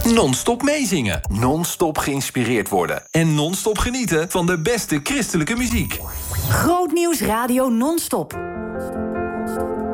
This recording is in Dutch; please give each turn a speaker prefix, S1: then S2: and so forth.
S1: Non-stop meezingen. Non-stop geïnspireerd worden. En non-stop genieten van de beste christelijke muziek.
S2: Grootnieuws Radio Non-stop.